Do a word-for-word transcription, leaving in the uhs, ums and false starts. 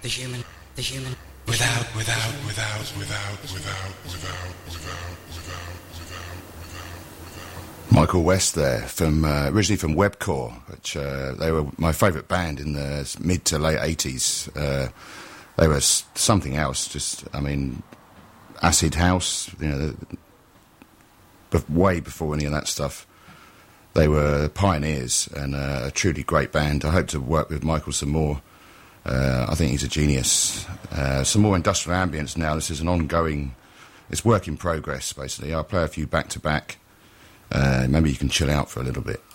the human, the human, without, without, without, without, without, without, without, without, without. Michael West there, from uh, originally from Webcore, which uh, they were my favourite band in the mid to late eighties. Uh, they were something else. Just, I mean, acid house, you know, but way before any of that stuff. They were pioneers and uh, a truly great band. I hope to work with Michael some more. Uh, I think he's a genius. Uh, some more industrial ambience now. This is an ongoing, it's work in progress, basically. I'll play a few back-to-back. Uh, maybe you can chill out for a little bit.